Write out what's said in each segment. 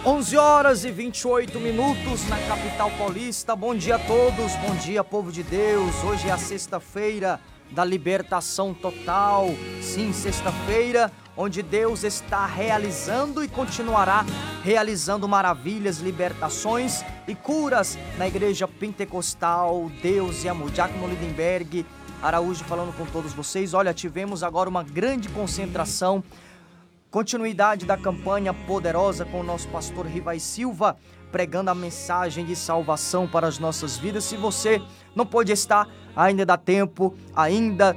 11 horas e 28 minutos na capital paulista. Bom dia a todos, bom dia povo de Deus. Hoje é a sexta-feira da libertação total. Sim, sexta-feira onde Deus está realizando e continuará realizando maravilhas, libertações e curas na igreja pentecostal Deus e Amor. Diácono Lindenberg Araújo falando com todos vocês. Olha, tivemos agora uma grande concentração, continuidade da campanha poderosa com o nosso pastor Rivai Silva, pregando a mensagem de salvação para as nossas vidas. Se você não pôde estar, ainda dá tempo, ainda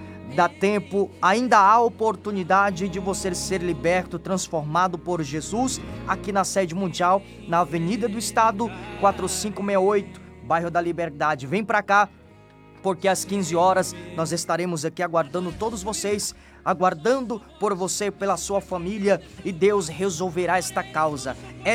há oportunidade de você ser liberto, transformado por Jesus, aqui na sede mundial, na Avenida do Estado, 4568, bairro da Liberdade. Vem pra cá, porque às 15 horas nós estaremos aqui aguardando todos vocês, aguardando por você, pela sua família, e Deus resolverá esta causa,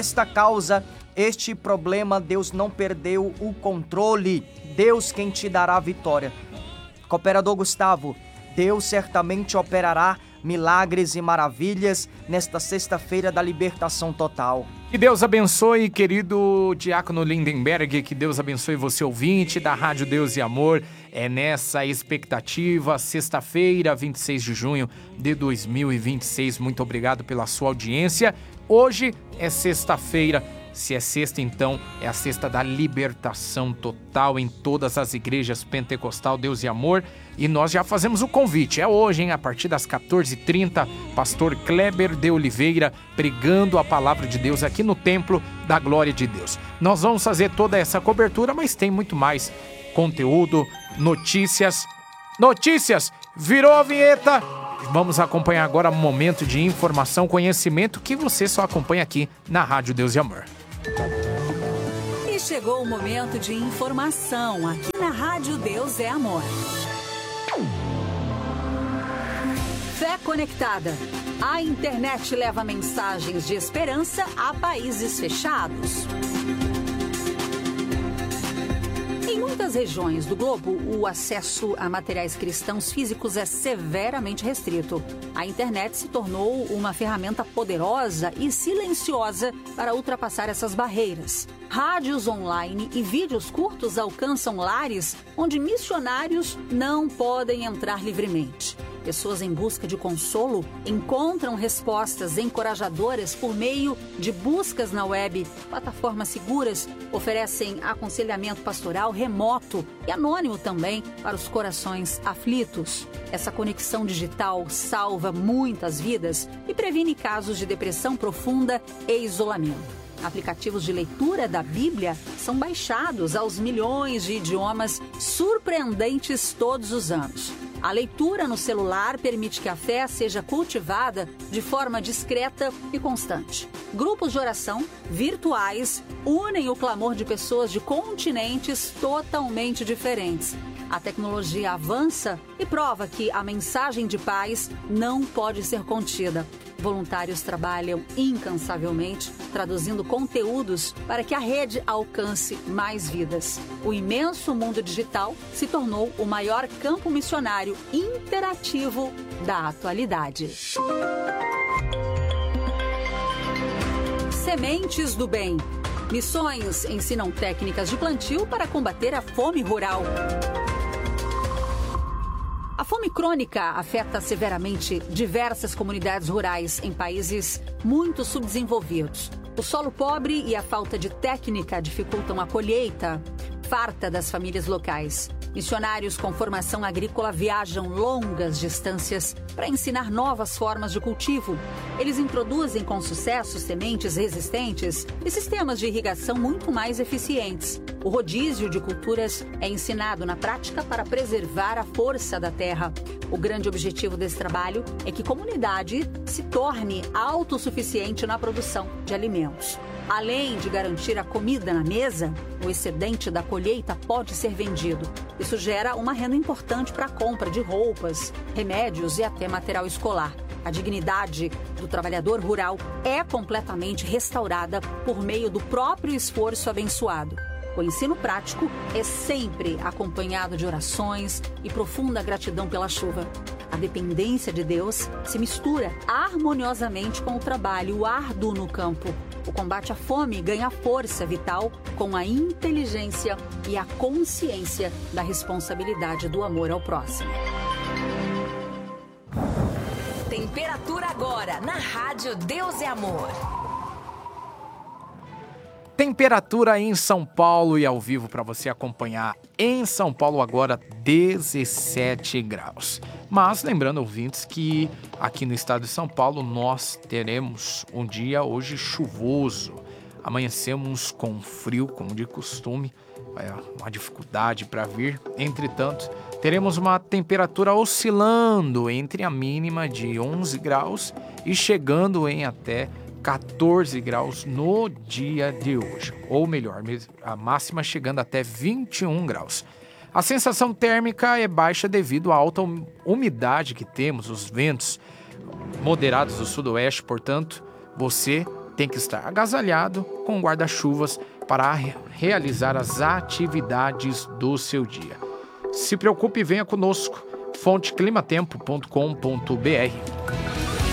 este problema. Deus não perdeu o controle, Deus quem te dará a vitória. Cooperador Gustavo, Deus certamente operará milagres e maravilhas nesta sexta-feira da libertação total. Que Deus abençoe, querido Diácono Lindenberg, que Deus abençoe você, ouvinte da Rádio Deus e Amor. É nessa expectativa, sexta-feira, 26 de junho de 2026. Muito obrigado pela sua audiência. Hoje é sexta-feira. Se é sexta, então, é a sexta da libertação total em todas as igrejas pentecostal Deus e Amor. E nós já fazemos o convite. É hoje, hein? A partir das 14h30, pastor Kleber de Oliveira pregando a palavra de Deus aqui no Templo da Glória de Deus. Nós vamos fazer toda essa cobertura, mas tem muito mais conteúdo, notícias. Notícias! Virou a vinheta! Vamos acompanhar agora um momento de informação, conhecimento que você só acompanha aqui na Rádio Deus e Amor. E chegou o momento de informação aqui na Rádio Deus é Amor. Fé Conectada. A internet leva mensagens de esperança a países fechados. Em muitas regiões do globo, o acesso a materiais cristãos físicos é severamente restrito. A internet se tornou uma ferramenta poderosa e silenciosa para ultrapassar essas barreiras. Rádios online e vídeos curtos alcançam lares onde missionários não podem entrar livremente. Pessoas em busca de consolo encontram respostas encorajadoras por meio de buscas na web. Plataformas seguras oferecem aconselhamento pastoral remoto e anônimo também para os corações aflitos. Essa conexão digital salva muitas vidas e previne casos de depressão profunda e isolamento. Aplicativos de leitura da Bíblia são baixados aos milhões de idiomas surpreendentes todos os anos. A leitura no celular permite que a fé seja cultivada de forma discreta e constante. Grupos de oração virtuais unem o clamor de pessoas de continentes totalmente diferentes. A tecnologia avança e prova que a mensagem de paz não pode ser contida. Voluntários trabalham incansavelmente, traduzindo conteúdos para que a rede alcance mais vidas. O imenso mundo digital se tornou o maior campo missionário interativo da atualidade. Sementes do Bem. Missões ensinam técnicas de plantio para combater a fome rural. A fome crônica afeta severamente diversas comunidades rurais em países muito subdesenvolvidos. O solo pobre e a falta de técnica dificultam a colheita farta das famílias locais. Missionários com formação agrícola viajam longas distâncias para ensinar novas formas de cultivo. Eles introduzem com sucesso sementes resistentes e sistemas de irrigação muito mais eficientes. O rodízio de culturas é ensinado na prática para preservar a força da terra. O grande objetivo desse trabalho é que a comunidade se torne autossuficiente na produção de alimentos. Além de garantir a comida na mesa, o excedente da colheita pode ser vendido. Isso gera uma renda importante para a compra de roupas, remédios e até material escolar. A dignidade do trabalhador rural é completamente restaurada por meio do próprio esforço abençoado. O ensino prático é sempre acompanhado de orações e profunda gratidão pela chuva. A dependência de Deus se mistura harmoniosamente com o trabalho árduo no campo. O combate à fome ganha força vital com a inteligência e a consciência da responsabilidade do amor ao próximo. Temperatura agora na Rádio Deus e Amor. Temperatura em São Paulo e ao vivo para você acompanhar. Em São Paulo agora 17 graus. Mas lembrando, ouvintes, que aqui no estado de São Paulo nós teremos um dia hoje chuvoso. Amanhecemos com frio, como de costume, uma dificuldade para vir. Entretanto, teremos uma temperatura oscilando entre a mínima de 11 graus e chegando em até 14 graus no dia de hoje, ou melhor, a máxima chegando até 21 graus. A sensação térmica é baixa devido à alta umidade que temos, os ventos moderados do sudoeste, portanto, você tem que estar agasalhado com guarda-chuvas para realizar as atividades do seu dia. Se preocupe e venha conosco, fonteclimatempo.com.br.